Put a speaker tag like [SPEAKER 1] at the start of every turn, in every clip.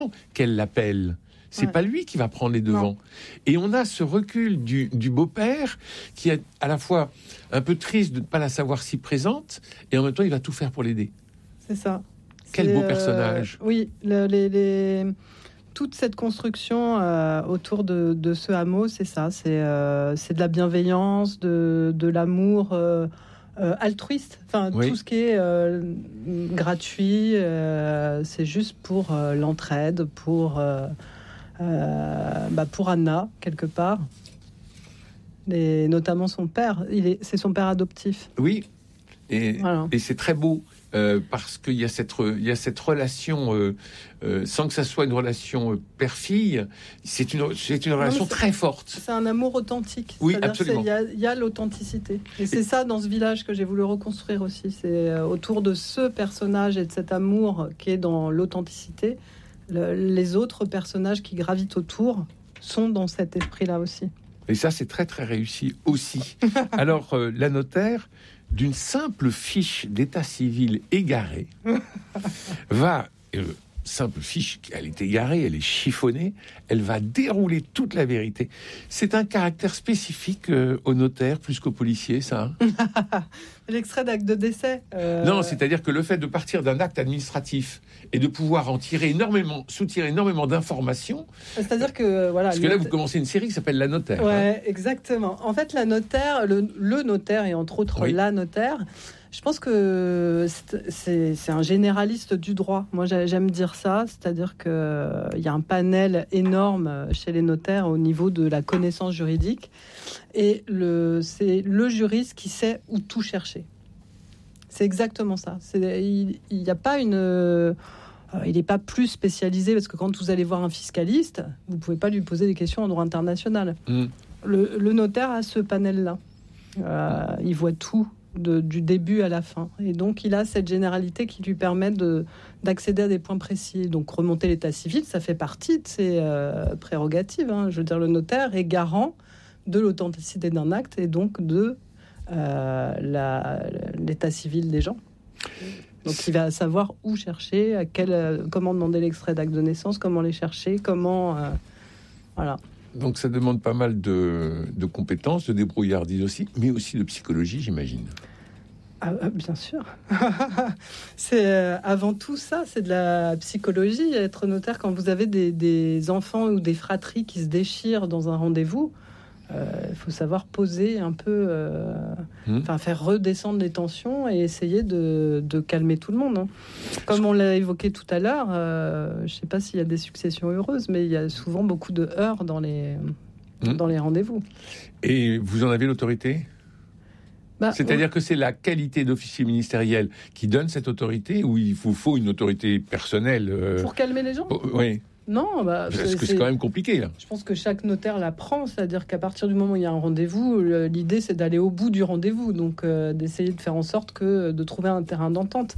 [SPEAKER 1] qu'elle l'appelle. C'est pas lui qui va prendre les devants. Et on a ce recul du beau-père qui est à la fois un peu triste de ne pas la savoir si présente, et en même temps, il va tout faire pour l'aider.
[SPEAKER 2] C'est ça.
[SPEAKER 1] Quel beau personnage.
[SPEAKER 2] Oui, toute cette construction autour de ce hameau, c'est ça. C'est de la bienveillance, de l'amour altruiste. Enfin, tout ce qui est gratuit, c'est juste pour l'entraide, pour Anna, quelque part. Et notamment son père. C'est son père adoptif.
[SPEAKER 1] Oui, et c'est très beau. Parce qu'il y a cette relation, sans que ça soit une relation père-fille, c'est une relation très forte.
[SPEAKER 2] C'est un amour authentique.
[SPEAKER 1] Oui, absolument.
[SPEAKER 2] Il y a l'authenticité. Et c'est ça, dans ce village, que j'ai voulu reconstruire aussi. C'est autour de ce personnage et de cet amour qui est dans l'authenticité. Les autres personnages qui gravitent autour sont dans cet esprit-là aussi.
[SPEAKER 1] Et ça, c'est très, très réussi aussi. Alors, la notaire, d'une simple fiche d'état civil égarée, va... simple fiche, elle est égarée, elle est chiffonnée, elle va dérouler toute la vérité. C'est un caractère spécifique au notaire plus qu'au policier, ça.
[SPEAKER 2] L'extrait d'acte de décès.
[SPEAKER 1] Non, c'est-à-dire que le fait de partir d'un acte administratif et de pouvoir soutirer énormément d'informations.
[SPEAKER 2] C'est-à-dire que voilà.
[SPEAKER 1] Parce que là, vous commencez une série qui s'appelle La Notaire.
[SPEAKER 2] Ouais, exactement. En fait, la notaire, le notaire et entre autres la notaire. Je pense que c'est un généraliste du droit. Moi, j'aime dire ça, c'est-à-dire qu'il y a un panel énorme chez les notaires au niveau de la connaissance juridique. Et c'est le juriste qui sait où tout chercher. C'est exactement ça. Il n'y a pas il n'est pas plus spécialisé, parce que quand vous allez voir un fiscaliste, vous ne pouvez pas lui poser des questions en droit international. Le notaire a ce panel-là. Il voit tout. Du début à la fin, et donc il a cette généralité qui lui permet d'accéder à des points précis. Donc remonter l'état civil, ça fait partie de ses prérogatives, hein. Je veux dire, le notaire est garant de l'authenticité d'un acte et donc de l'état civil des gens. Donc il va savoir où chercher, comment demander l'extrait d'acte de naissance, comment les chercher, voilà.
[SPEAKER 1] Donc ça demande pas mal de compétences, de débrouillardise aussi, mais aussi de psychologie, j'imagine.
[SPEAKER 2] Bien sûr. C'est avant tout ça, c'est de la psychologie. Être notaire, quand vous avez des enfants ou des fratries qui se déchirent dans un rendez-vous, il faut savoir poser un peu, faire redescendre les tensions et essayer de calmer tout le monde, hein. Comme on l'a évoqué tout à l'heure, je ne sais pas s'il y a des successions heureuses, mais il y a souvent beaucoup de heurts dans les rendez-vous.
[SPEAKER 1] Et vous en avez l'autorité ? C'est-à-dire que c'est la qualité d'officier ministériel qui donne cette autorité, ou il vous faut une autorité personnelle
[SPEAKER 2] pour calmer les gens ?
[SPEAKER 1] Oui.
[SPEAKER 2] Non,
[SPEAKER 1] parce que c'est quand même compliqué, là.
[SPEAKER 2] Je pense que chaque notaire l'apprend, c'est-à-dire qu'à partir du moment où il y a un rendez-vous, l'idée c'est d'aller au bout du rendez-vous, donc d'essayer de faire en sorte de trouver un terrain d'entente.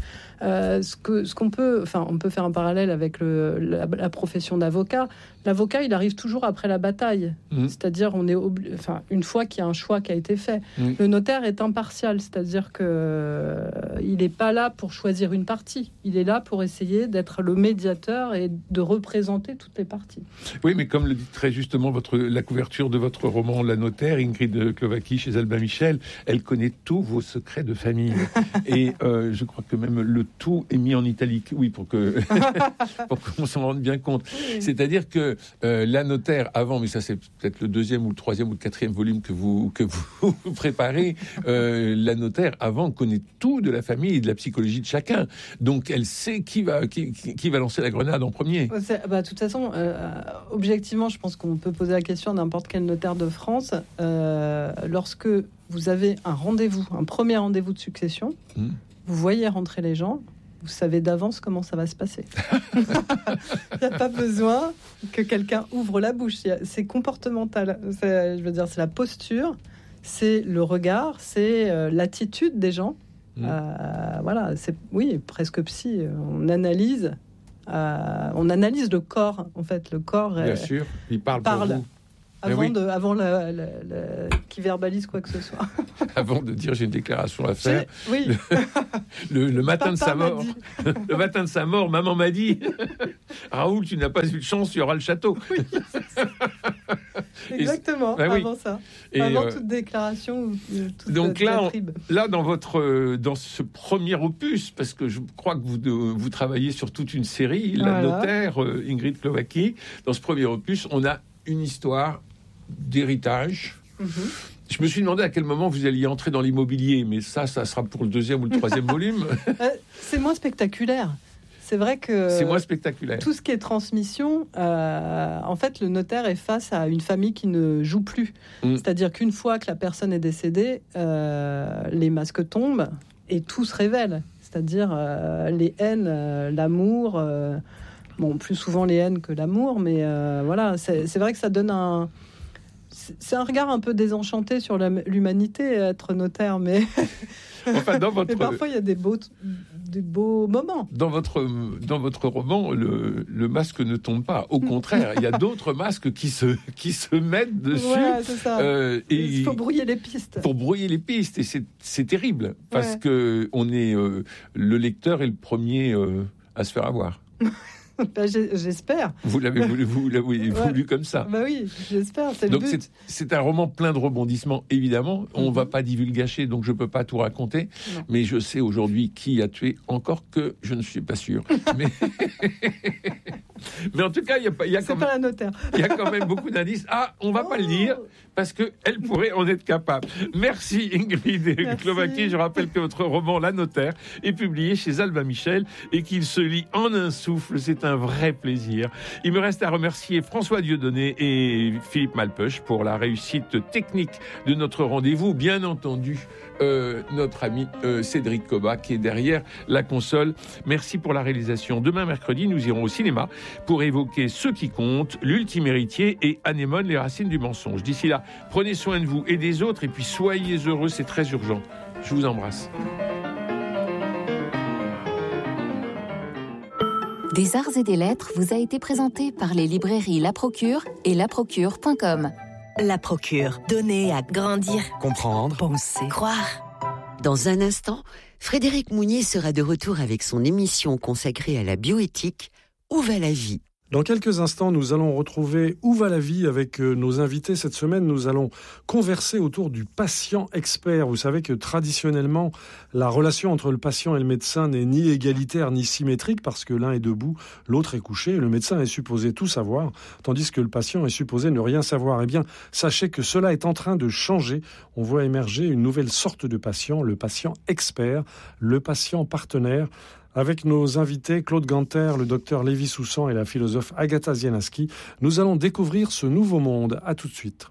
[SPEAKER 2] On peut faire un parallèle avec la profession d'avocat. L'avocat, il arrive toujours après la bataille, c'est-à-dire une fois qu'il y a un choix qui a été fait. Le notaire est impartial, c'est-à-dire que il n'est pas là pour choisir une partie, il est là pour essayer d'être le médiateur et de représenter toutes les parties.
[SPEAKER 1] Oui, mais comme le dit très justement la couverture de votre roman La Notaire, Ingrid Klovaki chez Albin Michel, elle connaît tous vos secrets de famille. Et je crois que même le tout est mis en italique, oui, pour qu'on s'en rende bien compte. C'est-à-dire que La Notaire, avant, mais ça c'est peut-être le 2e ou le 3e ou le 4e volume que vous préparez, La Notaire, avant, connaît tout de la famille et de la psychologie de chacun. Donc elle sait qui va lancer la grenade en premier.
[SPEAKER 2] De toute façon, objectivement, je pense qu'on peut poser la question à n'importe quel notaire de France. Lorsque vous avez un premier rendez-vous de succession, vous voyez rentrer les gens, vous savez d'avance comment ça va se passer. Il n'y a pas besoin que quelqu'un ouvre la bouche. C'est comportemental. C'est la posture, c'est le regard, c'est l'attitude des gens. C'est presque psy. On analyse le corps. En fait, le corps.
[SPEAKER 1] Bien sûr, il parle. Pour vous.
[SPEAKER 2] avant qui verbalise quoi que ce soit.
[SPEAKER 1] Avant de dire j'ai une déclaration à faire. Oui. Le matin de sa mort. Le matin de sa mort, maman m'a dit Raoul, tu n'as pas eu de chance, il y aura le château. Oui,
[SPEAKER 2] exactement, avant ça. Avant toute déclaration ou toute
[SPEAKER 1] donc là, dans ce premier opus, parce que je crois que vous travaillez sur toute une série, la notaire Ingrid Klovacki, dans ce premier opus, on a une histoire d'héritage. Je me suis demandé à quel moment vous alliez entrer dans l'immobilier, mais ça sera pour le 2e ou le 3e volume.
[SPEAKER 2] C'est moins spectaculaire. C'est vrai que
[SPEAKER 1] c'est moins spectaculaire.
[SPEAKER 2] Tout ce qui est transmission, en fait, le notaire est face à une famille qui ne joue plus. C'est-à-dire qu'une fois que la personne est décédée, les masques tombent et tout se révèle. C'est-à-dire les haines, l'amour. Plus souvent les haines que l'amour, mais voilà, c'est vrai que ça donne c'est un regard un peu désenchanté sur l'humanité, être notaire, mais
[SPEAKER 1] enfin,
[SPEAKER 2] mais parfois il y a des beaux moments.
[SPEAKER 1] Dans votre roman, le masque ne tombe pas. Au contraire, il y a d'autres masques qui se mettent dessus.
[SPEAKER 2] Ouais, c'est ça. Il faut brouiller les pistes.
[SPEAKER 1] Pour brouiller les pistes, et c'est terrible parce que le lecteur est le premier à se faire avoir.
[SPEAKER 2] J'espère.
[SPEAKER 1] Vous l'avez voulu comme ça.
[SPEAKER 2] Bah oui, j'espère.
[SPEAKER 1] Donc c'est un roman plein de rebondissements, évidemment. On ne va pas divulgacher, donc je ne peux pas tout raconter. Non. Mais je sais aujourd'hui qui a tué, encore que je ne suis pas sûr. Mais en tout cas, il y a quand même beaucoup d'indices. On ne va pas le dire, parce qu'elle pourrait en être capable. Merci Ingrid Klovacki. Je rappelle que votre roman La Notaire est publié chez Albin Michel et qu'il se lit en un souffle. C'est un vrai plaisir. Il me reste à remercier François Dieudonné et Philippe Malpeuch pour la réussite technique de notre rendez-vous. Bien entendu, notre ami Cédric Coba qui est derrière la console. Merci pour la réalisation. Demain mercredi, nous irons au cinéma pour évoquer Ceux qui comptent, L'ultime héritier et Anémone, les racines du mensonge. D'ici là, prenez soin de vous et des autres et puis soyez heureux, c'est très urgent. Je vous embrasse.
[SPEAKER 3] Des arts et des lettres vous a été présenté par les librairies La Procure et laprocure.com.
[SPEAKER 4] La Procure, donner à grandir,
[SPEAKER 5] comprendre,
[SPEAKER 4] penser, croire.
[SPEAKER 6] Dans un instant, Frédéric Mounier sera de retour avec son émission consacrée à la bioéthique, Où va la vie ?
[SPEAKER 5] Dans quelques instants, nous allons retrouver Où va la vie avec nos invités. Cette semaine, nous allons converser autour du patient expert. Vous savez que traditionnellement, la relation entre le patient et le médecin n'est ni égalitaire ni symétrique parce que l'un est debout, l'autre est couché. Le médecin est supposé tout savoir, tandis que le patient est supposé ne rien savoir. Eh bien, sachez que cela est en train de changer. On voit émerger une nouvelle sorte de patient, le patient expert, le patient partenaire. Avec nos invités, Claude Ganter, le docteur Lévi Soussan et la philosophe Agatha Zielański, nous allons découvrir ce nouveau monde. À tout de suite.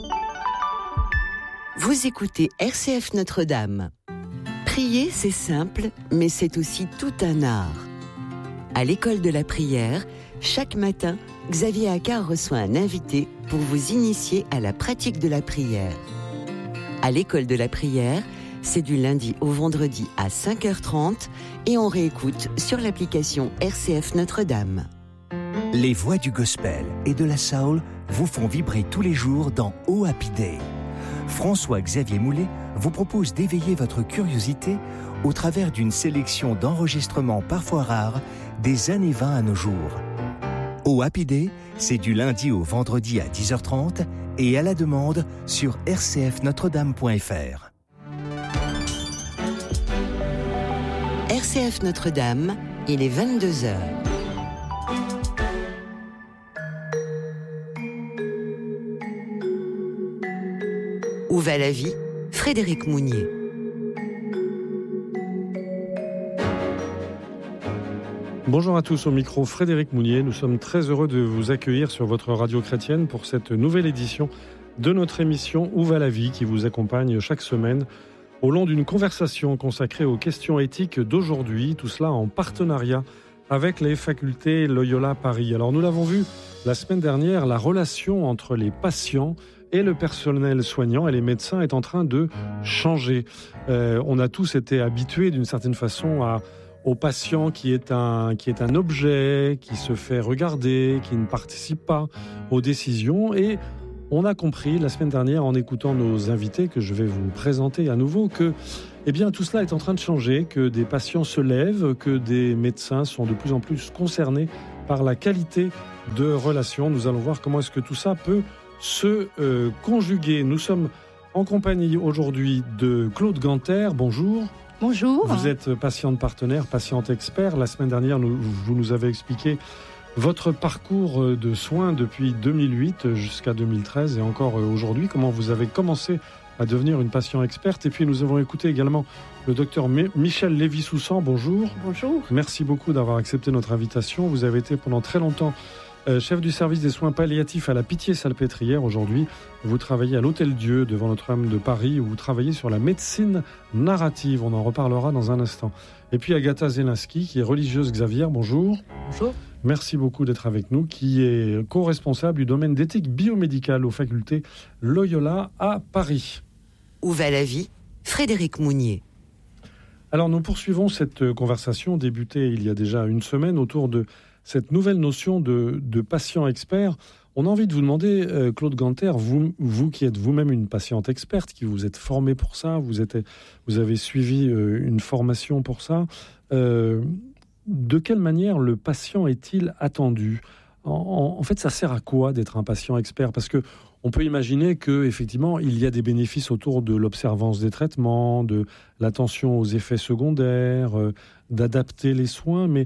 [SPEAKER 6] Vous écoutez RCF Notre-Dame. Prier, c'est simple, mais c'est aussi tout un art. À l'école de la prière, chaque matin, Xavier Accard reçoit un invité pour vous initier à la pratique de la prière. À l'école de la prière, c'est du lundi au vendredi à 5h30 et on réécoute sur l'application RCF Notre-Dame.
[SPEAKER 7] Les voix du gospel et de la soul vous font vibrer tous les jours dans Oh Happy Day. François-Xavier Moulet vous propose d'éveiller votre curiosité au travers d'une sélection d'enregistrements parfois rares des années 20 à nos jours. Oh Happy Day, c'est du lundi au vendredi à 10h30 et à la demande sur rcfnotredame.fr.
[SPEAKER 6] RCF Notre-Dame, il est 22h. Où va la vie ? Frédéric Mounier.
[SPEAKER 5] Bonjour à tous, au micro Frédéric Mounier. Nous sommes très heureux de vous accueillir sur votre radio chrétienne pour cette nouvelle édition de notre émission Où va la vie qui vous accompagne chaque semaine au long d'une conversation consacrée aux questions éthiques d'aujourd'hui, tout cela en partenariat avec les facultés Loyola Paris. Alors nous l'avons vu la semaine dernière, la relation entre les patients et le personnel soignant et les médecins est en train de changer. On a tous été habitués d'une certaine façon au patient qui est un objet, qui se fait regarder, qui ne participe pas aux décisions et On a compris la semaine dernière en écoutant nos invités, que je vais vous présenter à nouveau, que tout cela est en train de changer, que des patients se lèvent, que des médecins sont de plus en plus concernés par la qualité de relations. Nous allons voir comment est-ce que tout ça peut se conjuguer. Nous sommes en compagnie aujourd'hui de Claude Ganter. Bonjour.
[SPEAKER 8] Bonjour.
[SPEAKER 5] Vous êtes patiente partenaire, patiente expert. La semaine dernière, vous nous avez expliqué votre parcours de soins depuis 2008 jusqu'à 2013 et encore aujourd'hui, comment vous avez commencé à devenir une patiente experte. Et puis nous avons écouté également le docteur Michel Lévy-Soussan. Bonjour.
[SPEAKER 8] Bonjour.
[SPEAKER 5] Merci beaucoup d'avoir accepté notre invitation. Vous avez été pendant très longtemps chef du service des soins palliatifs à la Pitié-Salpêtrière. Aujourd'hui, vous travaillez à l'Hôtel-Dieu devant Notre-Dame de Paris, où vous travaillez sur la médecine narrative. On en reparlera dans un instant. Et puis Agatha Zelinski, qui est religieuse Xavier. Bonjour.
[SPEAKER 8] Bonjour.
[SPEAKER 5] Merci beaucoup d'être avec nous, qui est co-responsable du domaine d'éthique biomédicale aux facultés Loyola à Paris.
[SPEAKER 6] Où va la vie ? Frédéric Mounier.
[SPEAKER 5] Alors nous poursuivons cette conversation débutée il y a déjà une semaine autour de cette nouvelle notion de patient expert. On a envie de vous demander, Claude Ganter, vous qui êtes vous-même une patiente experte, qui vous êtes formé pour ça, vous avez suivi une formation pour ça, de quelle manière le patient est-il attendu ? En fait, ça sert à quoi d'être un patient expert ? Parce que on peut imaginer qu'effectivement, il y a des bénéfices autour de l'observance des traitements, de l'attention aux effets secondaires, d'adapter les soins, mais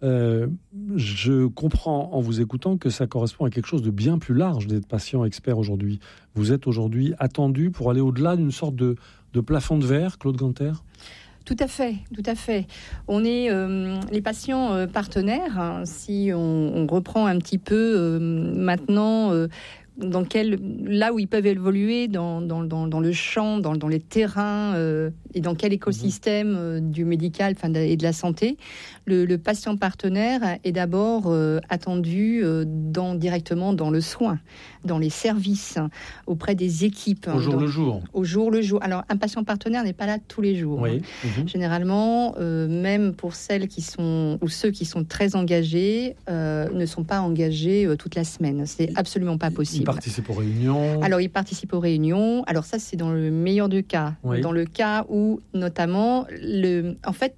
[SPEAKER 5] je comprends en vous écoutant que ça correspond à quelque chose de bien plus large d'être patient expert aujourd'hui. Vous êtes aujourd'hui attendu pour aller au-delà d'une sorte de plafond de verre, Claude Ganter ?
[SPEAKER 8] Tout à fait, tout à fait. On est les patients partenaires, hein, si on reprend un petit peu maintenant... là où ils peuvent évoluer dans le champ, dans les terrains et dans quel écosystème du médical et de la santé, le patient partenaire est d'abord attendu directement dans le soin, dans les services, auprès des équipes.
[SPEAKER 5] Au jour le jour.
[SPEAKER 8] Au jour le jour. Alors, un patient partenaire n'est pas là tous les jours.
[SPEAKER 5] Oui.
[SPEAKER 8] Généralement, même pour celles qui sont, ou ceux qui sont très engagés, ne sont pas engagés toute la semaine. C'est absolument pas possible.
[SPEAKER 5] Ils participent aux réunions.
[SPEAKER 8] Alors, ils participent aux réunions. Alors, ça, c'est dans le meilleur des cas.
[SPEAKER 5] Oui.
[SPEAKER 8] Dans le cas où, notamment, les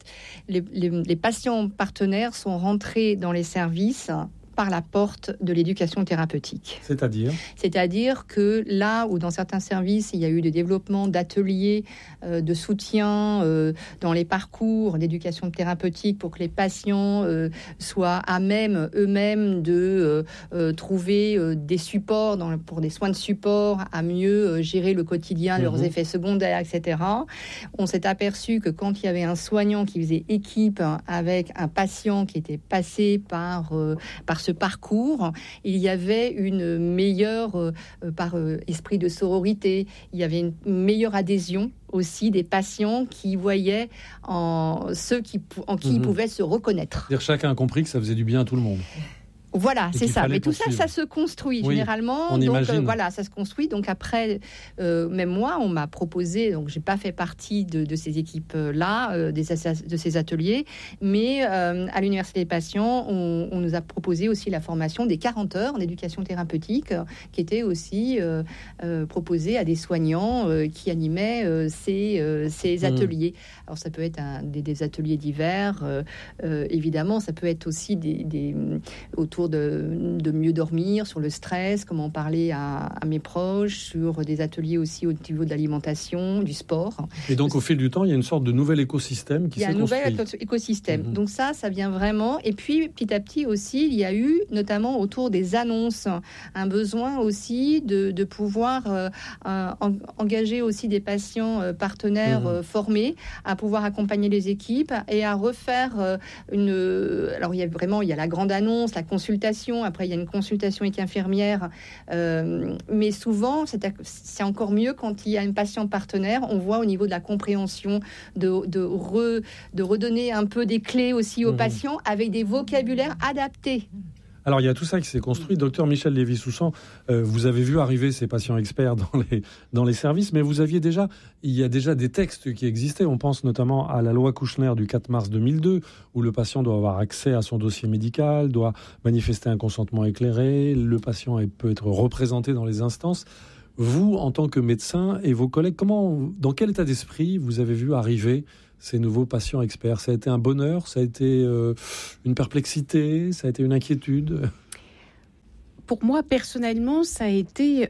[SPEAKER 8] patients partenaires sont rentrés dans les services par la porte de l'éducation thérapeutique. C'est-à-dire que là où dans certains services, il y a eu des développements d'ateliers de soutien dans les parcours d'éducation thérapeutique pour que les patients soient à même eux-mêmes de trouver des supports pour des soins de support, à mieux gérer le quotidien, leurs effets secondaires, etc. On s'est aperçu que quand il y avait un soignant qui faisait équipe avec un patient qui était passé par ce parcours, il y avait une meilleure, par esprit de sororité, il y avait une meilleure adhésion aussi des patients qui voyaient en ceux en qui ils pouvaient se reconnaître.
[SPEAKER 5] C'est-à-dire chacun a compris que ça faisait du bien à tout le monde.
[SPEAKER 8] Voilà, c'est ça. Mais tout ça, ça se construit généralement.
[SPEAKER 5] On imagine.
[SPEAKER 8] Voilà, ça se construit. Donc après, même moi, on m'a proposé. Donc j'ai pas fait partie de ces équipes-là, de ces ateliers. Mais à l'Université des patients, on nous a proposé aussi la formation des 40 heures en éducation thérapeutique, qui était aussi proposée à des soignants qui animaient ces ateliers. Alors ça peut être des ateliers divers, évidemment. Ça peut être aussi autour de mieux dormir, sur le stress, comment parler à mes proches, sur des ateliers aussi au niveau de l'alimentation, du sport.
[SPEAKER 5] Et donc au fil du temps, il y a une sorte de nouvel écosystème qui s'est construit.
[SPEAKER 8] Il y a un nouvel écosystème. Donc ça vient vraiment. Et puis petit à petit aussi, il y a eu, notamment autour des annonces, un besoin aussi de pouvoir engager aussi des patients partenaires formés, à pouvoir accompagner les équipes et à refaire alors il y a la grande annonce, la consultation. Après, il y a une consultation avec infirmière. Mais souvent, c'est encore mieux quand il y a un patient partenaire. On voit au niveau de la compréhension de redonner un peu des clés aussi aux patients avec des vocabulaires adaptés.
[SPEAKER 5] Alors, il y a tout ça qui s'est construit. Docteur Michel Lévy-Soussan, vous avez vu arriver ces patients experts dans les services, mais il y a déjà des textes qui existaient. On pense notamment à la loi Kouchner du 4 mars 2002, où le patient doit avoir accès à son dossier médical, doit manifester un consentement éclairé, le patient peut être représenté dans les instances. Vous, en tant que médecin et vos collègues, dans quel état d'esprit vous avez vu arriver ces nouveaux patients experts? Ça a été un bonheur? Ça a été une perplexité? Ça a été une inquiétude?
[SPEAKER 9] Pour moi, personnellement, ça a été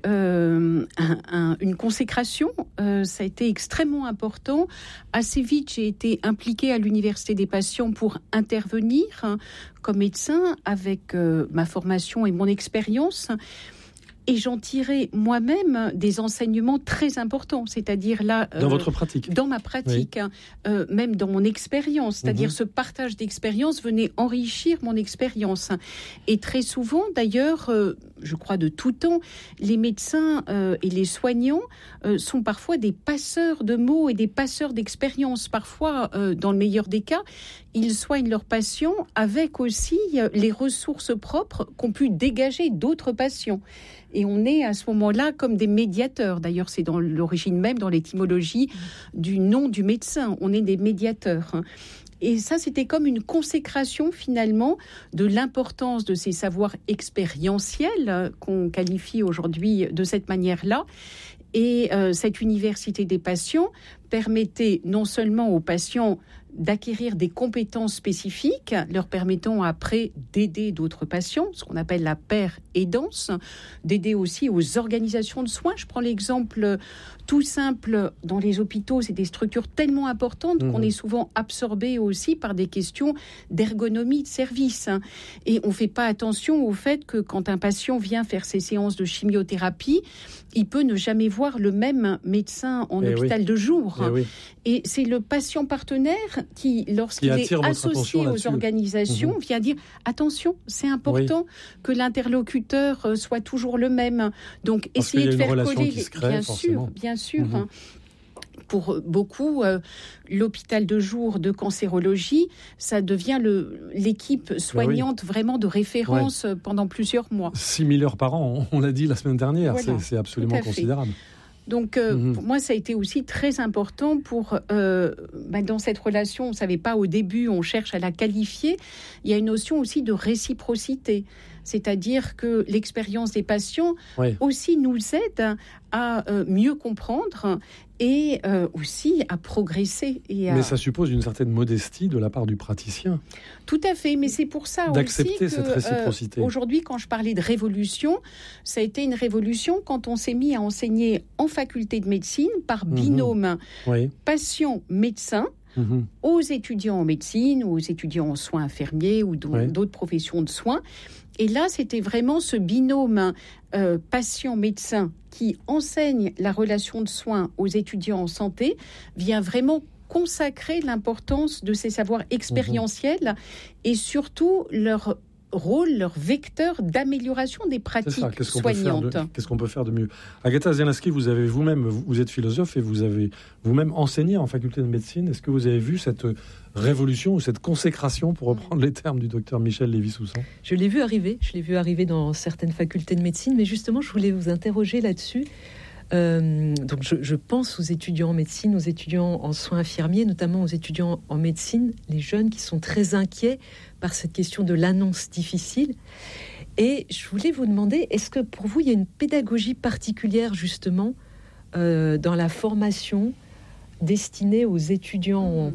[SPEAKER 9] une consécration. Ça a été extrêmement important. Assez vite, j'ai été impliquée à l'Université des patients pour intervenir comme médecin avec ma formation et mon expérience. Et j'en tirais moi-même des enseignements très importants, c'est-à-dire là...
[SPEAKER 5] dans votre pratique?
[SPEAKER 9] Dans ma pratique, oui. Même dans mon expérience, c'est-à-dire ce partage d'expérience venait enrichir mon expérience. Et très souvent, d'ailleurs, je crois de tout temps, les médecins et les soignants sont parfois des passeurs de mots et des passeurs d'expérience. Parfois, dans le meilleur des cas, ils soignent leurs patients avec aussi les ressources propres qu'ont pu dégager d'autres patients. Et on est à ce moment-là comme des médiateurs. D'ailleurs, c'est dans l'origine même, dans l'étymologie du nom du médecin. On est des médiateurs. Et ça, c'était comme une consécration finalement de l'importance de ces savoirs expérientiels qu'on qualifie aujourd'hui de cette manière-là. Et cette université des patients permettait non seulement aux patients d'acquérir des compétences spécifiques, leur permettant après d'aider d'autres patients, ce qu'on appelle la paire-aidance, d'aider aussi aux organisations de soins. Je prends l'exemple tout simple, dans les hôpitaux, c'est des structures tellement importantes qu'on est souvent absorbé aussi par des questions d'ergonomie de service. Et on ne fait pas attention au fait que quand un patient vient faire ses séances de chimiothérapie, il peut ne jamais voir le même médecin en hôpital de jour. Et c'est le patient partenaire qui, lorsqu'il est associé aux organisations, vient dire attention, c'est important que l'interlocuteur soit toujours le même. Donc, essayer de faire coller, bien sûr. Pour beaucoup, l'hôpital de jour de cancérologie, ça devient l'équipe soignante vraiment de référence pendant plusieurs mois.
[SPEAKER 5] 6 000 heures par an, on l'a dit la semaine dernière, c'est absolument considérable.
[SPEAKER 9] Donc, pour moi, ça a été aussi très important pour, dans cette relation, on ne savait pas au début, on cherche à la qualifier. Il y a une notion aussi de réciprocité. C'est-à-dire que l'expérience des patients aussi nous aide à mieux comprendre et aussi à progresser.
[SPEAKER 5] Mais ça suppose une certaine modestie de la part du praticien.
[SPEAKER 9] Tout à fait, mais c'est pour ça
[SPEAKER 5] d'accepter
[SPEAKER 9] aussi
[SPEAKER 5] cette réciprocité.
[SPEAKER 9] Aujourd'hui, quand je parlais de révolution, ça a été une révolution quand on s'est mis à enseigner en faculté de médecine par binôme patient-médecin, aux étudiants en médecine, ou aux étudiants en soins infirmiers ou d'autres professions de soins. Et là, c'était vraiment ce binôme patient-médecin qui enseigne la relation de soins aux étudiants en santé, vient vraiment consacrer l'importance de ces savoirs expérientiels et surtout leur rôle, leur vecteur d'amélioration des pratiques soignantes.
[SPEAKER 5] Qu'est-ce qu'on peut faire de mieux? Agatha Zielinski, vous avez vous-même, vous êtes philosophe et vous avez vous-même enseigné en faculté de médecine. Est-ce que vous avez vu cette révolution ou cette consécration, pour reprendre les termes du docteur Michel Lévy-Soussan?
[SPEAKER 10] Je l'ai vu arriver dans certaines facultés de médecine, mais justement, je voulais vous interroger là-dessus. Donc je pense aux étudiants en médecine, aux étudiants en soins infirmiers, notamment aux étudiants en médecine, les jeunes qui sont très inquiets par cette question de l'annonce difficile. Et je voulais vous demander, est-ce que pour vous, il y a une pédagogie particulière justement dans la formation destinée aux étudiants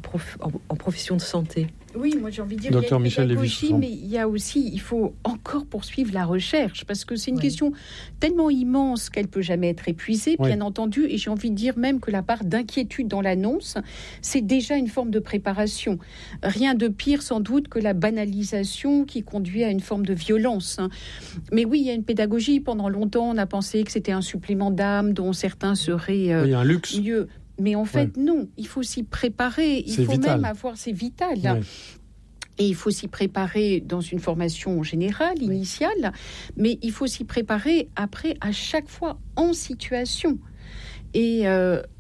[SPEAKER 10] en profession de santé?
[SPEAKER 9] Oui, moi j'ai envie de dire qu'il y a une pédagogie, mais il faut encore poursuivre la recherche, parce que c'est une question tellement immense qu'elle peut jamais être épuisée, bien entendu, et j'ai envie de dire même que la part d'inquiétude dans l'annonce, c'est déjà une forme de préparation. Rien de pire sans doute que la banalisation qui conduit à une forme de violence. Mais oui, il y a une pédagogie. Pendant longtemps, on a pensé que c'était un supplément d'âme dont certains seraient
[SPEAKER 5] un luxe.
[SPEAKER 9] Mieux. Mais en fait, non, il faut s'y préparer. Il faut vital. Même avoir... C'est vital. Et il faut s'y préparer dans une formation générale, initiale, mais il faut s'y préparer après, à chaque fois, en situation. Et alors,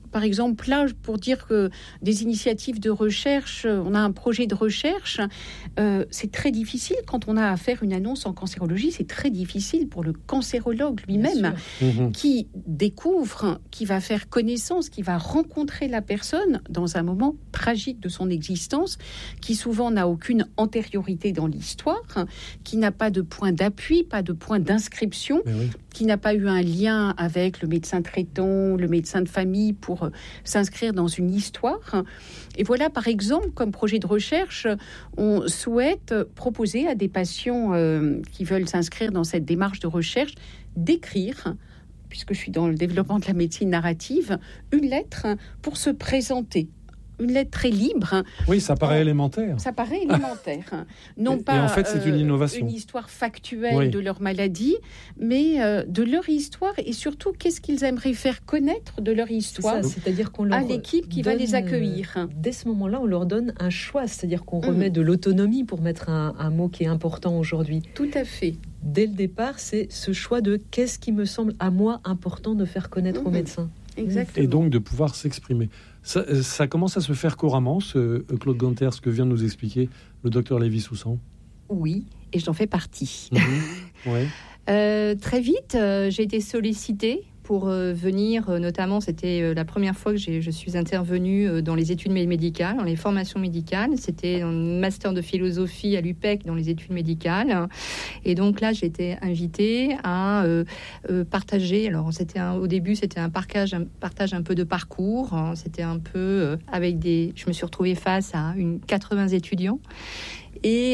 [SPEAKER 9] par exemple, là, pour dire que des initiatives de recherche, on a un projet de recherche, c'est très difficile quand on a à faire une annonce en cancérologie, c'est très difficile pour le cancérologue lui-même qui découvre, qui va faire connaissance, qui va rencontrer la personne dans un moment tragique de son existence, qui souvent n'a aucune antériorité dans l'histoire, qui n'a pas de point d'appui, pas de point d'inscription, qui n'a pas eu un lien avec le médecin traitant, le médecin de famille pour s'inscrire dans une histoire. Et voilà, par exemple, comme projet de recherche, on souhaite proposer à des patients qui veulent s'inscrire dans cette démarche de recherche d'écrire, puisque je suis dans le développement de la médecine narrative, une lettre pour se présenter. Une lettre très libre.
[SPEAKER 5] Oui, ça paraît élémentaire.
[SPEAKER 9] Ça paraît élémentaire. Non
[SPEAKER 5] et
[SPEAKER 9] pas
[SPEAKER 5] en fait, c'est une innovation.
[SPEAKER 9] Une histoire factuelle de leur maladie, mais de leur histoire et surtout, qu'est-ce qu'ils aimeraient faire connaître de leur histoire
[SPEAKER 10] c'est-à-dire qu'on leur
[SPEAKER 9] à l'équipe qui va les accueillir.
[SPEAKER 10] Dès ce moment-là, on leur donne un choix, c'est-à-dire qu'on remet de l'autonomie, pour mettre un mot qui est important aujourd'hui.
[SPEAKER 9] Tout à fait.
[SPEAKER 10] Dès le départ, c'est ce choix de qu'est-ce qui me semble à moi important de faire connaître aux médecins.
[SPEAKER 9] Exactement.
[SPEAKER 5] Et donc de pouvoir s'exprimer. Ça commence à se faire couramment, Claude Ganter, ce que vient de nous expliquer le docteur Lévy-Soussan.
[SPEAKER 8] Oui, et j'en fais partie. Très vite, j'ai été sollicitée pour venir, notamment, c'était la première fois que je suis intervenue dans les études médicales, dans les formations médicales. C'était un master de philosophie à l'UPEC dans les études médicales. Et donc là, j'ai été invitée à partager. Alors, au début, c'était un partage un peu de parcours. C'était un peu je me suis retrouvée face à 80 étudiants. Et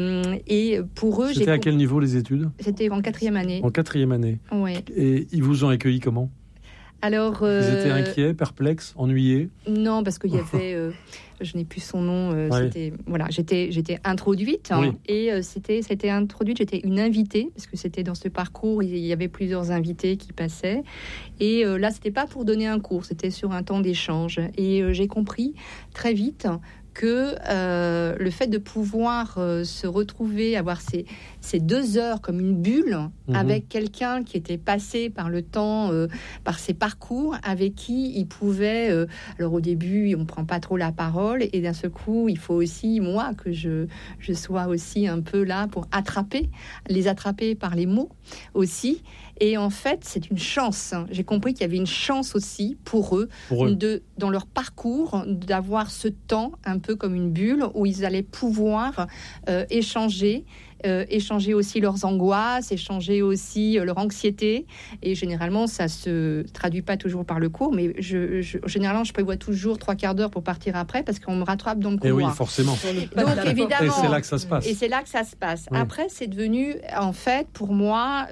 [SPEAKER 8] pour eux...
[SPEAKER 5] C'était à quel niveau les études ?
[SPEAKER 8] C'était en 4e année.
[SPEAKER 5] En 4e année.
[SPEAKER 8] Oui.
[SPEAKER 5] Et ils vous ont accueilli comment ?
[SPEAKER 8] Alors,
[SPEAKER 5] ils étaient inquiets, perplexes, ennuyés ?
[SPEAKER 8] Non, parce qu'il y avait... je n'ai plus son nom. J'étais introduite. Et c'était introduite, j'étais une invitée, parce que c'était dans ce parcours, il y avait plusieurs invités qui passaient. Et là, c'était pas pour donner un cours, c'était sur un temps d'échange. Et j'ai compris très vite que le fait de pouvoir se retrouver, avoir ces 2 heures comme une bulle avec quelqu'un qui était passé par le temps, par ses parcours, avec qui il pouvait... alors au début, on ne prend pas trop la parole, et d'un seul coup, il faut aussi, moi, que je sois aussi un peu là pour les attraper par les mots aussi. Et en fait, c'est une chance. J'ai compris qu'il y avait une chance aussi pour eux. Dans leur parcours, d'avoir ce temps un peu comme une bulle où ils allaient pouvoir échanger aussi leurs angoisses, échanger aussi leur anxiété. Et généralement, ça se traduit pas toujours par le cours, mais généralement, je prévois toujours 3 quarts d'heure pour partir après, parce qu'on me rattrape dans le couloir.
[SPEAKER 5] Et oui, forcément.
[SPEAKER 8] Donc, évidemment.
[SPEAKER 5] Et c'est là que ça se passe.
[SPEAKER 8] Et c'est là que ça se passe. Oui. Après, c'est devenu, en fait, pour moi,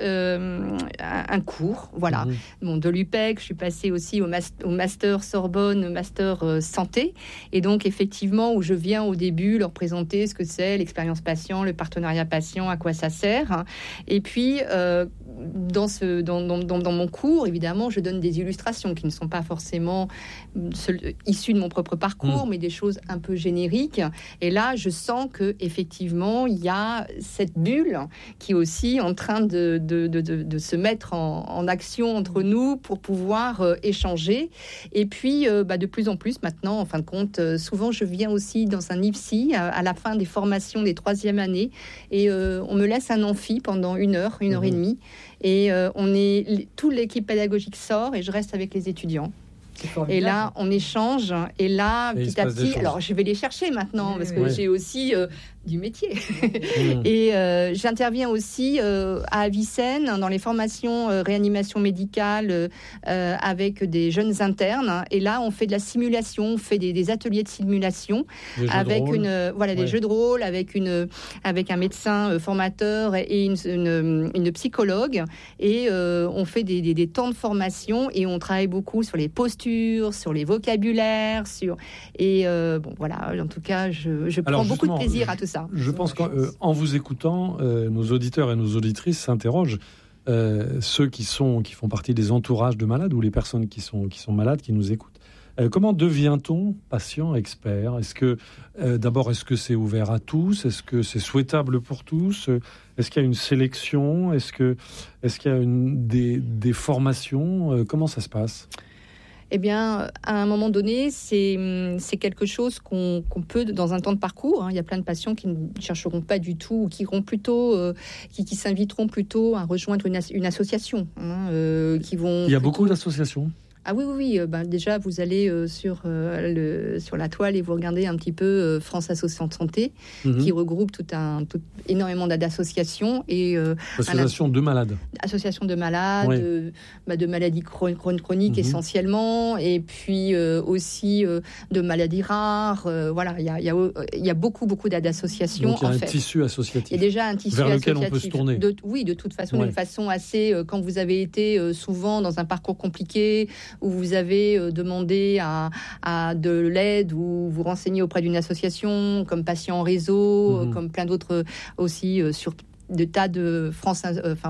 [SPEAKER 8] un cours. Voilà. Bon, de l'UPEC, je suis passée aussi au master Sorbonne, master santé. Et donc, effectivement, où je viens au début leur présenter ce que c'est l'expérience patient, le partenariat patient, à quoi ça sert. Et puis, dans mon cours, évidemment, je donne des illustrations qui ne sont pas forcément issues de mon propre parcours, mais des choses un peu génériques. Et là, je sens que effectivement, il y a cette bulle qui est aussi en train de se mettre en action entre nous pour pouvoir échanger. Et puis, de plus en plus maintenant, en fin de compte, souvent, je viens aussi dans un IFSI à la fin des formations des 3e années, et on me laisse un amphi pendant 1 heure, 1 heure et demie, et toute l'équipe pédagogique sort, et je reste avec les étudiants. Et là, on échange, et là, petit à petit, alors je vais les chercher maintenant, parce que j'ai aussi du métier. Et j'interviens aussi à Avicenne dans les formations réanimation médicale avec des jeunes internes. Et là, on fait de la simulation, on fait des ateliers de simulation avec des jeux de rôle, avec un médecin formateur et une psychologue. Et on fait des temps de formation, et on travaille beaucoup sur les postures, sur les vocabulaires, en tout cas, je prends beaucoup de plaisir à tout ça.
[SPEAKER 5] Je pense qu'en vous écoutant, nos auditeurs et nos auditrices s'interrogent. Ceux qui font partie des entourages de malades, ou les personnes qui sont malades, qui nous écoutent. Comment devient-on patient expert ? Est-ce que c'est ouvert à tous ? Est-ce que c'est souhaitable pour tous ? Est-ce qu'il y a une sélection ? Est-ce qu'il y a des formations ? Comment ça se passe ?
[SPEAKER 8] Eh bien, à un moment donné, c'est quelque chose qu'on peut, dans un temps de parcours, il y a plein de patients qui ne chercheront pas du tout, ou qui iront plutôt, qui s'inviteront plutôt à rejoindre une association. Qui vont
[SPEAKER 5] Il y a beaucoup d'associations.
[SPEAKER 8] Ah oui. Déjà, vous allez sur la toile et vous regardez un petit peu France Association de Santé, qui regroupe énormément d'associations.
[SPEAKER 5] Association de malades.
[SPEAKER 8] Association de malades, de maladies chroniques essentiellement, et puis aussi de maladies rares. Il y a beaucoup d'associations.
[SPEAKER 5] Donc il y a un tissu associatif.
[SPEAKER 8] Il y a déjà un tissu
[SPEAKER 5] vers
[SPEAKER 8] associatif.
[SPEAKER 5] Lequel on peut se tourner.
[SPEAKER 8] De toute façon, d'une façon assez... quand vous avez été souvent dans un parcours compliqué, où vous avez demandé à de l'aide ou vous renseignez auprès d'une association, comme Patient en Réseau, comme plein d'autres aussi sur de tas de France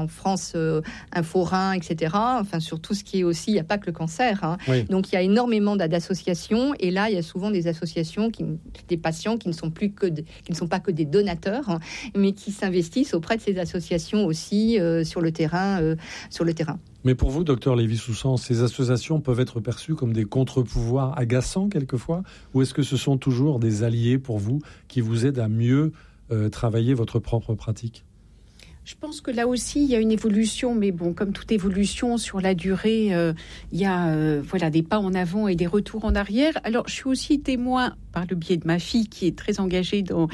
[SPEAKER 8] Info Rhin, etc. Sur tout ce qui est aussi, il n'y a pas que le cancer. Donc il y a énormément d'associations, et là il y a souvent des associations, des patients qui ne sont pas que des donateurs, mais qui s'investissent auprès de ces associations aussi sur le terrain.
[SPEAKER 5] Mais pour vous, docteur Lévy-Soussan, ces associations peuvent être perçues comme des contre-pouvoirs agaçants quelquefois, ou est-ce que ce sont toujours des alliés pour vous qui vous aident à mieux travailler votre propre pratique ?
[SPEAKER 9] Je pense que là aussi, il y a une évolution, mais bon, comme toute évolution, sur la durée, il y a des pas en avant et des retours en arrière. Alors, je suis aussi témoin, par le biais de ma fille, qui est très engagée dans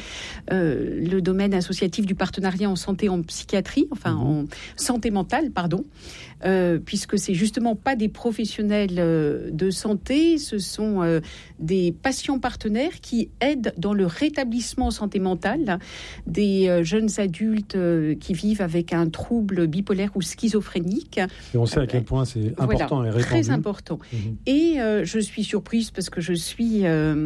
[SPEAKER 9] le domaine associatif du partenariat en santé, en psychiatrie, en santé mentale, puisque c'est justement pas des professionnels de santé, ce sont des patients partenaires qui aident dans le rétablissement en santé mentale des jeunes adultes qui vivent avec un trouble bipolaire ou schizophrénique.
[SPEAKER 5] Et on sait à quel point c'est important et répandu.
[SPEAKER 9] Très important. Et je suis surprise parce que je suis...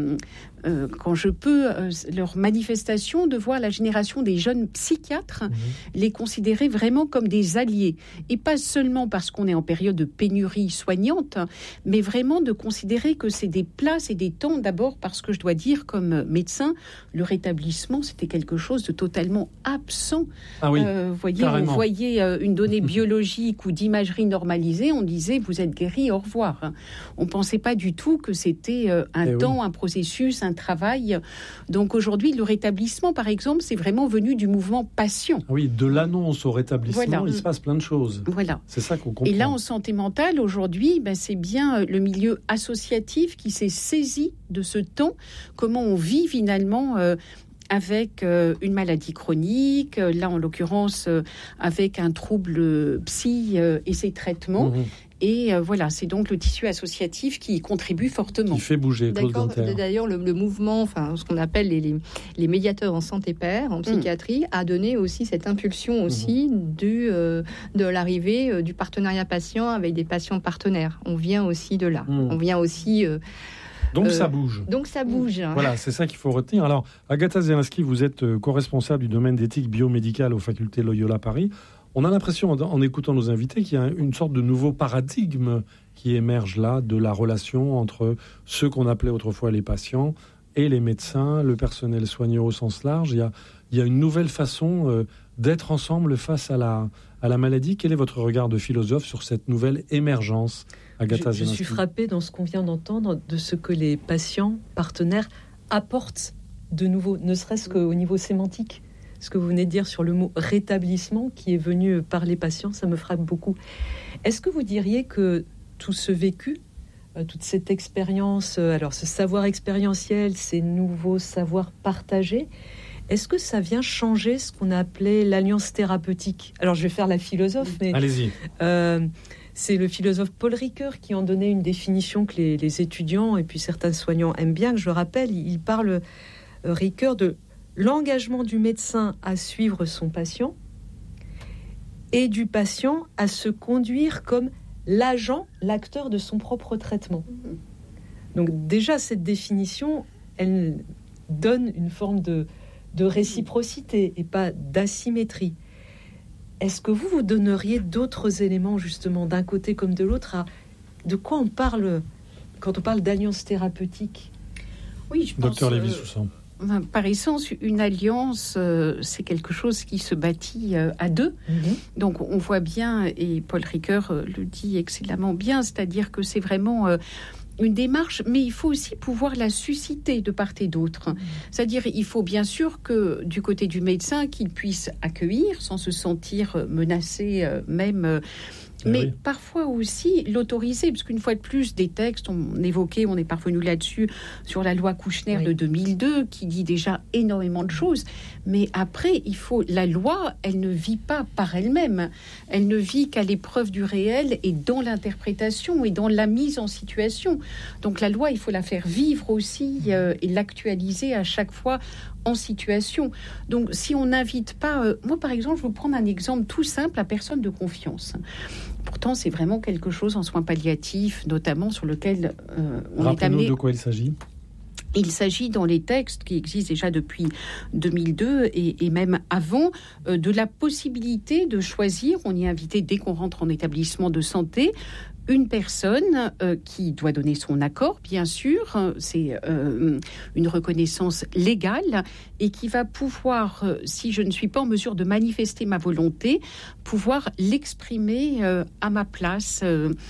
[SPEAKER 9] quand je peux, leur manifestation, de voir la génération des jeunes psychiatres les considérer vraiment comme des alliés. Et pas seulement parce qu'on est en période de pénurie soignante, mais vraiment de considérer que c'est des places et des temps, d'abord parce que je dois dire, comme médecin, le rétablissement, c'était quelque chose de totalement absent.
[SPEAKER 5] Ah oui,
[SPEAKER 9] on voyait une donnée biologique ou d'imagerie normalisée, on disait, vous êtes guéri, au revoir. On ne pensait pas du tout que c'était un temps, un processus, un travail. Donc aujourd'hui, le rétablissement, par exemple, c'est vraiment venu du mouvement patient.
[SPEAKER 5] Oui, de l'annonce au rétablissement, il se passe plein de choses.
[SPEAKER 9] Voilà.
[SPEAKER 5] C'est ça qu'on comprend.
[SPEAKER 9] Et là, en santé mentale, aujourd'hui, c'est bien le milieu associatif qui s'est saisi de ce temps, comment on vit finalement avec une maladie chronique, là en l'occurrence avec un trouble psy et ses traitements. Et c'est donc le tissu associatif qui contribue fortement.
[SPEAKER 5] Qui fait bouger.
[SPEAKER 8] D'ailleurs, le mouvement, ce qu'on appelle les médiateurs en santé pair, en psychiatrie, a donné aussi cette impulsion aussi de l'arrivée du partenariat patient avec des patients partenaires. On vient aussi de là. On vient aussi...
[SPEAKER 5] Donc ça bouge.
[SPEAKER 1] Voilà, c'est ça qu'il faut retenir. Alors, Agatha Zielinski, vous êtes co-responsable du domaine d'éthique biomédicale aux facultés Loyola Paris. On a l'impression, en écoutant nos invités, qu'il y a une sorte de nouveau paradigme qui émerge là, de la relation entre ceux qu'on appelait autrefois les patients et les médecins, le personnel soignant au sens large. Il y a une nouvelle façon d'être ensemble face à la maladie. Quel est votre regard de philosophe sur cette nouvelle émergence, Agatha Zielinski ?
[SPEAKER 10] Je suis frappée dans ce qu'on vient d'entendre de ce que les patients partenaires apportent de nouveau, ne serait-ce qu'au niveau sémantique. Ce que vous venez de dire sur le mot rétablissement qui est venu par les patients, ça me frappe beaucoup. Est-ce que vous diriez que tout ce vécu, toute cette expérience, alors ce savoir expérientiel, ces nouveaux savoirs partagés, est-ce que ça vient changer ce qu'on a appelé l'alliance thérapeutique ? Alors je vais faire la philosophe, mais...
[SPEAKER 5] Allez-y.
[SPEAKER 10] C'est le philosophe Paul Ricoeur qui en donnait une définition que les étudiants et puis certains soignants aiment bien, que je rappelle. Il parle, Ricoeur, de l'engagement du médecin à suivre son patient et du patient à se conduire comme l'agent, l'acteur de son propre traitement. Donc déjà, cette définition, elle donne une forme de réciprocité et pas d'asymétrie. Est-ce que vous donneriez d'autres éléments, justement, d'un côté comme de l'autre, de quoi on parle quand on parle d'alliance thérapeutique ?
[SPEAKER 9] Oui, je pense...
[SPEAKER 5] Docteur Lévy-Soussan.
[SPEAKER 9] par essence, une alliance, c'est quelque chose qui se bâtit à deux. Donc on voit bien, et Paul Ricoeur le dit excellemment bien, c'est-à-dire que c'est vraiment une démarche, mais il faut aussi pouvoir la susciter de part et d'autre. C'est-à-dire, il faut bien sûr que du côté du médecin, qu'il puisse accueillir sans se sentir menacé même... mais parfois aussi l'autoriser, parce qu'une fois de plus, des textes, on est parvenu là-dessus, sur la loi Kouchner de 2002, qui dit déjà énormément de choses. Mais après, la loi, elle ne vit pas par elle-même. Elle ne vit qu'à l'épreuve du réel et dans l'interprétation et dans la mise en situation. Donc la loi, il faut la faire vivre aussi et l'actualiser à chaque fois en situation. Donc si on n'invite pas... moi, par exemple, je vais vous prendre un exemple tout simple, la personne de confiance. Pourtant, c'est vraiment quelque chose en soins palliatifs, notamment sur lequel on est amené...
[SPEAKER 5] de quoi il s'agit.
[SPEAKER 9] Il s'agit dans les textes qui existent déjà depuis 2002 et même avant, de la possibilité de choisir, on y est invité dès qu'on rentre en établissement de santé, une personne qui doit donner son accord, bien sûr, c'est une reconnaissance légale, et qui va pouvoir, si je ne suis pas en mesure de manifester ma volonté, pouvoir l'exprimer à ma place.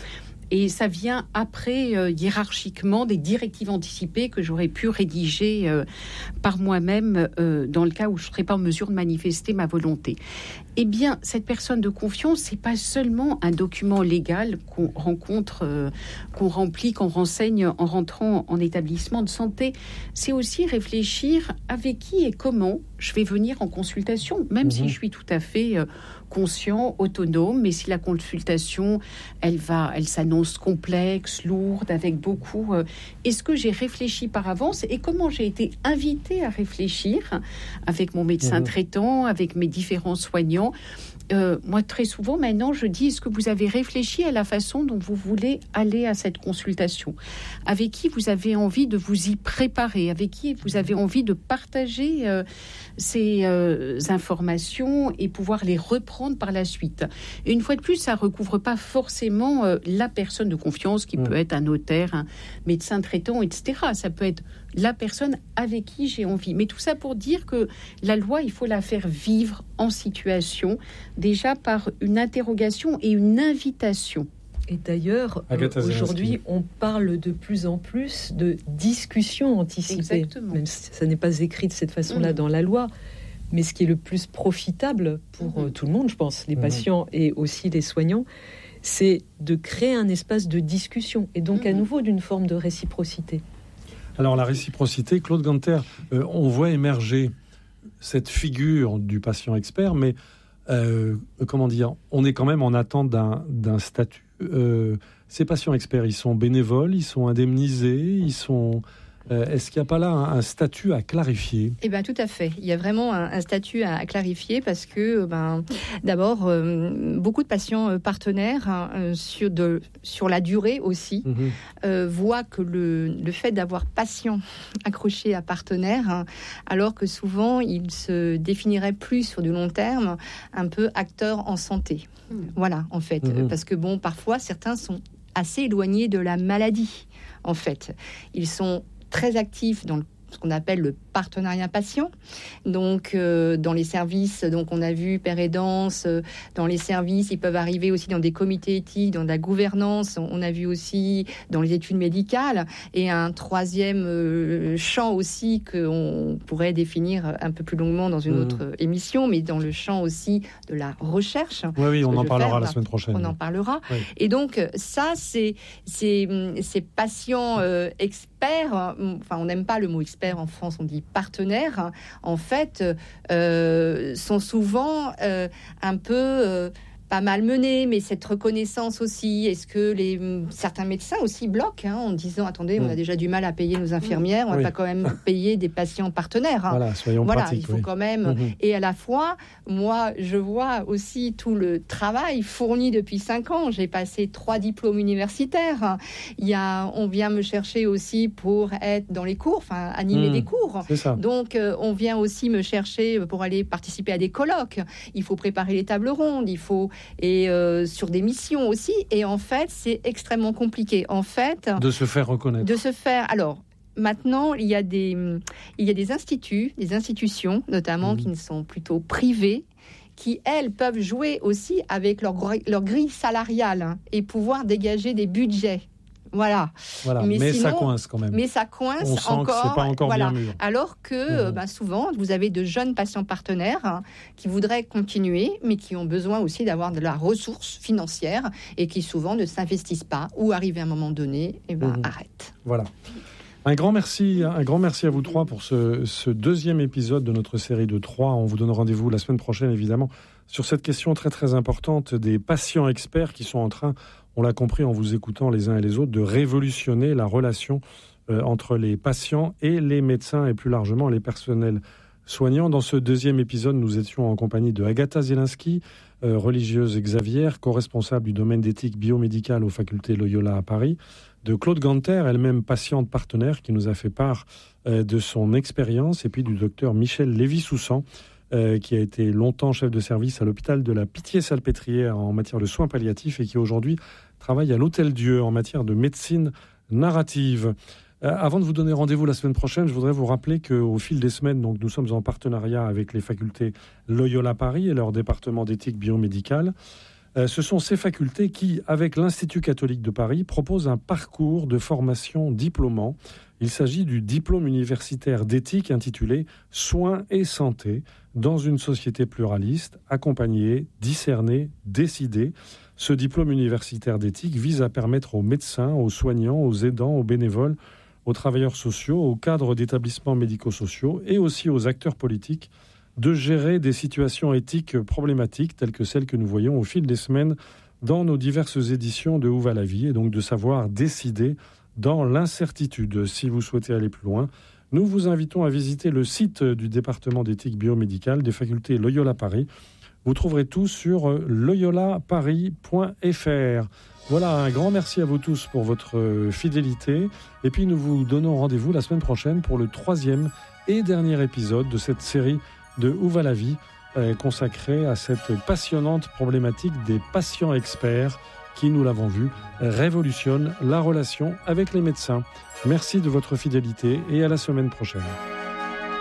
[SPEAKER 9] Et ça vient après, hiérarchiquement, des directives anticipées que j'aurais pu rédiger par moi-même dans le cas où je ne serais pas en mesure de manifester ma volonté. Eh bien, cette personne de confiance, c'est pas seulement un document légal qu'on rencontre, qu'on remplit, qu'on renseigne en rentrant en établissement de santé. C'est aussi réfléchir avec qui et comment je vais venir en consultation, même si je suis tout à fait conscient, autonome, mais si la consultation, elle s'annonce complexe, lourde, avec beaucoup... est-ce que j'ai réfléchi par avance et comment j'ai été invitée à réfléchir avec mon médecin traitant, avec mes différents soignants? Moi, très souvent, maintenant, je dis, est-ce que vous avez réfléchi à la façon dont vous voulez aller à cette consultation? Avec qui vous avez envie de vous y préparer? Avec qui vous avez envie de partager ces informations et pouvoir les reprendre par la suite? Et une fois de plus, ça ne recouvre pas forcément la personne de confiance, qui peut être un notaire, un médecin traitant, etc. Ça peut être la personne avec qui j'ai envie. Mais tout ça pour dire que la loi, il faut la faire vivre en situation, déjà par une interrogation et une invitation.
[SPEAKER 10] Et d'ailleurs, aujourd'hui, on parle de plus en plus de discussion anticipée.
[SPEAKER 9] Exactement.
[SPEAKER 10] Même si ça n'est pas écrit de cette façon-là dans la loi. Mais ce qui est le plus profitable pour tout le monde, je pense, les patients et aussi les soignants, c'est de créer un espace de discussion et donc à nouveau d'une forme de réciprocité.
[SPEAKER 5] Alors la réciprocité, Claude Ganter, on voit émerger cette figure du patient expert, mais comment dire, on est quand même en attente d'un statut. Ces patients experts, ils sont bénévoles, ils sont indemnisés, ils sont... est-ce qu'il n'y a pas là un statut à clarifier?
[SPEAKER 8] Eh bien, tout à fait. Il y a vraiment un statut à clarifier parce que, d'abord, beaucoup de patients partenaires, sur la durée aussi, voient que le fait d'avoir patient accroché à partenaire, alors que souvent, ils se définiraient plus sur du long terme, un peu acteurs en santé. Voilà, en fait. Parce que, parfois, certains sont assez éloignés de la maladie, en fait. Ils sont très actifs dans ce qu'on appelle le partenariat patient. Donc, dans les services, donc on a vu père aidance, dans les services, ils peuvent arriver aussi dans des comités éthiques, dans la gouvernance. On a vu aussi dans les études médicales. Et un troisième champ aussi qu'on pourrait définir un peu plus longuement dans une autre émission, mais dans le champ aussi de la recherche.
[SPEAKER 5] Oui, on en parlera la semaine prochaine.
[SPEAKER 8] On en parlera. Oui. Et donc, ça, c'est ces patients experts. Enfin, on n'aime pas le mot expert en France, on dit partenaires, en fait, sont souvent un peu pas malmenés, mais cette reconnaissance aussi. Est-ce que certains médecins aussi bloquent en disant attendez, on a déjà du mal à payer nos infirmières, on va pas quand même payer des patients partenaires.
[SPEAKER 5] Voilà, soyons pratiques.
[SPEAKER 8] Il faut quand même. Et à la fois, moi, je vois aussi tout le travail fourni depuis 5 ans. J'ai passé 3 diplômes universitaires. On vient me chercher aussi pour être dans les cours, animer des cours.
[SPEAKER 5] C'est ça.
[SPEAKER 8] Donc, on vient aussi me chercher pour aller participer à des colloques. Il faut préparer les tables rondes. Et sur des missions aussi. Et en fait, c'est extrêmement compliqué. En fait,
[SPEAKER 5] de se faire reconnaître.
[SPEAKER 8] De se faire... Alors, maintenant, il y a des institutions, notamment qui sont plutôt privées, qui, elles, peuvent jouer aussi avec leur grille salariale et pouvoir dégager des budgets. Voilà.
[SPEAKER 5] Mais sinon, ça coince quand même.
[SPEAKER 8] Mais ça coince
[SPEAKER 5] on sent
[SPEAKER 8] encore.
[SPEAKER 5] Que c'est pas encore bien mûr.
[SPEAKER 8] Alors que souvent, vous avez de jeunes patients partenaires qui voudraient continuer, mais qui ont besoin aussi d'avoir de la ressource financière et qui souvent ne s'investissent pas ou arrivent à un moment donné et arrêtent.
[SPEAKER 5] Voilà. Un grand merci à vous trois pour ce deuxième épisode de notre série de 3. On vous donne rendez-vous la semaine prochaine, évidemment, sur cette question très très importante des patients experts qui sont en train, on l'a compris en vous écoutant les uns et les autres, de révolutionner la relation entre les patients et les médecins et plus largement les personnels soignants. Dans ce deuxième épisode, nous étions en compagnie de Agatha Zielinski, religieuse Xavier, co-responsable du domaine d'éthique biomédicale aux facultés Loyola à Paris, de Claude Ganter, elle-même patiente partenaire, qui nous a fait part de son expérience, et puis du docteur Michel Lévy-Soussan, qui a été longtemps chef de service à l'hôpital de la Pitié-Salpêtrière en matière de soins palliatifs et qui aujourd'hui travaille à l'Hôtel-Dieu en matière de médecine narrative. Avant de vous donner rendez-vous la semaine prochaine, je voudrais vous rappeler qu'au fil des semaines, donc, nous sommes en partenariat avec les facultés Loyola Paris et leur département d'éthique biomédicale. Ce sont ces facultés qui, avec l'Institut catholique de Paris, proposent un parcours de formation diplômant. Il s'agit du diplôme universitaire d'éthique intitulé « Soins et santé dans une société pluraliste, accompagner, discerner, décider ». Ce diplôme universitaire d'éthique vise à permettre aux médecins, aux soignants, aux aidants, aux bénévoles, aux travailleurs sociaux, aux cadres d'établissements médico-sociaux et aussi aux acteurs politiques de gérer des situations éthiques problématiques telles que celles que nous voyons au fil des semaines dans nos diverses éditions de Où va la vie, et donc de savoir décider dans l'incertitude. Si vous souhaitez aller plus loin, nous vous invitons à visiter le site du département d'éthique biomédicale des facultés Loyola Paris. Vous trouverez tout sur loyolaparis.fr. Voilà, un grand merci à vous tous pour votre fidélité. Et puis nous vous donnons rendez-vous la semaine prochaine pour le 3e et dernier épisode de cette série de Où va la vie, consacrée à cette passionnante problématique des patients experts qui, nous l'avons vu, révolutionne la relation avec les médecins. Merci de votre fidélité et à la semaine prochaine.